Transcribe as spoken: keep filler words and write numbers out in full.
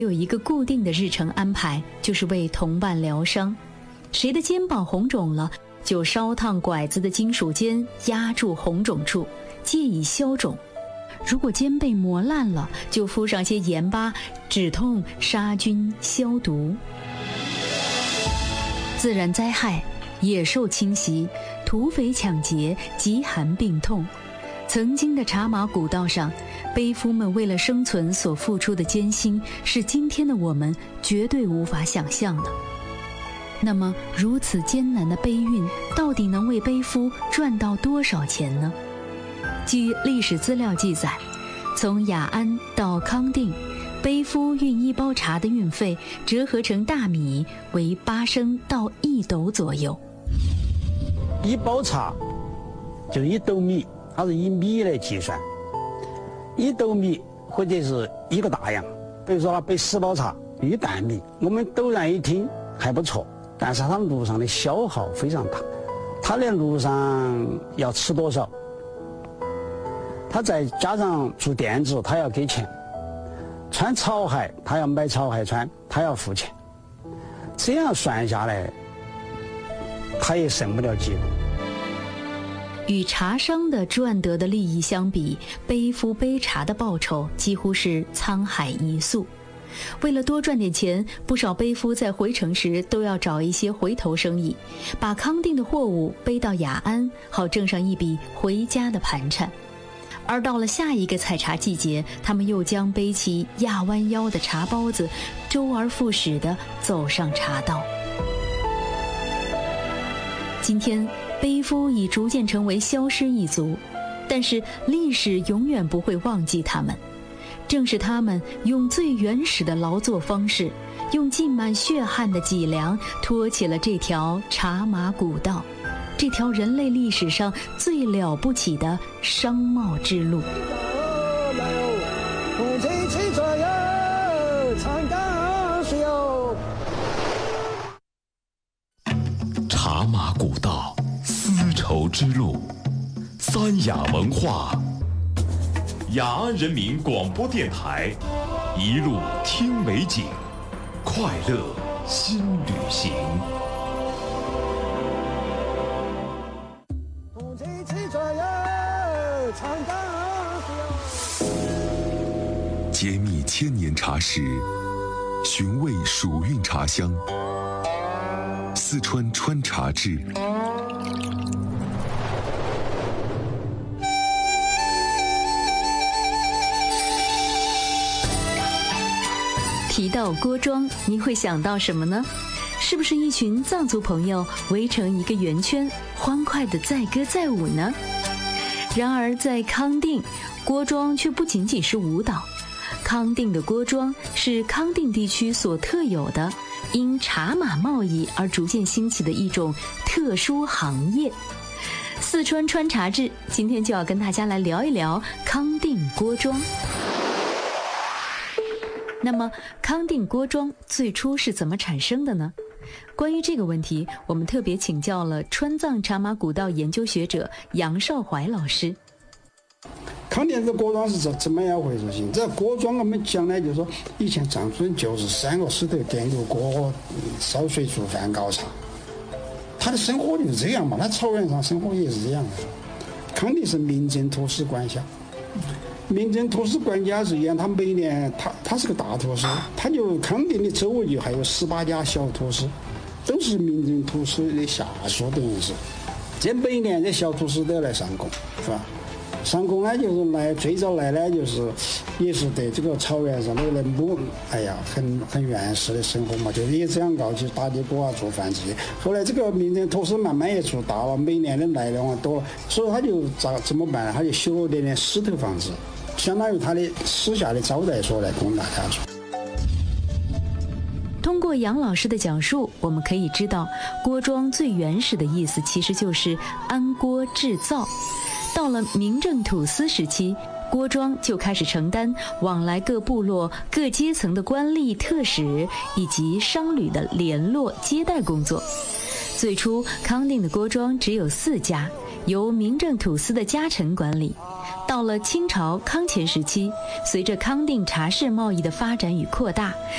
有一个固定的日程安排，就是为同伴疗伤。谁的肩膀红肿了，就烧烫拐子的金属尖，压住红肿处，借以消肿。如果肩被磨烂了，就敷上些盐巴，止痛、杀菌、消毒。自然灾害、野兽侵袭、土匪抢劫、饥寒病痛，曾经的茶马古道上，背夫们为了生存所付出的艰辛，是今天的我们绝对无法想象的。那么，如此艰难的背运，到底能为背夫赚到多少钱呢？据历史资料记载，从雅安到康定，背夫运一包茶的运费折合成大米为八升到一斗左右。 一包茶就是一斗米，它是以米来计算。一斗米或者是一个大洋，比如说他背十包茶，一担米。我们陡然一听还不错，但是他路上的消耗非常大。他连路上要吃多少，他再加上住店子，他要给钱；穿草鞋，他要买草鞋穿，他要付钱。这样算下来，他也剩不了几个。 与茶商的赚得的利益相比，背夫背茶的报酬几乎是沧海一粟。为了多赚点钱，不少背夫在回城时都要找一些回头生意，把康定的货物背到雅安，好挣上一笔回家的盘缠。而到了下一个采茶季节，他们又将背起压弯腰的茶包子，周而复始地走上茶道。今天背夫已逐渐成为消失一族，但是历史永远不会忘记他们。正是他们用最原始的劳作方式，用浸满血汗的脊梁，托起了这条茶马古道，这条人类历史上最了不起的商贸之路。 茶马古道，丝绸之路，三雅文化，雅安人民广播电台，一路听美景，快乐新旅行。揭秘千年茶史，寻味蜀韵茶香，四川川茶志。 提到锅庄，您会想到什么呢？是不是一群藏族朋友围成一个圆圈，欢快地载歌载舞呢？然而在康定，锅庄却不仅仅是舞蹈。康定的锅庄是康定地区所特有的，因茶马贸易而逐渐兴起的一种特殊行业。四川川茶志今天就要跟大家来聊一聊康定锅庄。那么康定锅庄最初是怎么产生的呢？关于这个问题，我们特别请教了川藏茶马古道研究学者杨少怀老师。 康定这锅庄是怎怎么样回事情？这锅庄我们讲呢，就是说以前藏族人就是三个石头点个锅，烧水煮饭搞茶，他的生活就是这样嘛。他草原上生活也是这样的。康定是民政土司管辖，民政土司管辖是一样，他每年他他是个大土司，他就康定的周围就还有十八家小土司，都是民政土司的下属，等于是。这每年这小土司都要来上工，是吧？上工呢，就是来最早来呢，就是也是对这个草原上的人母，哎呀，很很原始的生活嘛，就是也这样搞去打地锅啊，做饭这些。后来这个民政土司慢慢也做大了，每年的来量多了，所以他就咋怎么办呢？他就修了点点石头房子，相当于他的私下的招待所来供大家住。 通过杨老师的讲述，我们可以知道，锅庄最原始的意思其实就是安锅制造。到了明正土司时期，锅庄就开始承担往来各部落、各阶层的官吏、特使以及商旅的联络接待工作。最初，康定的锅庄只有四家，由明正土司的家臣管理。到了清朝康乾时期，随着康定茶室贸易的发展与扩大，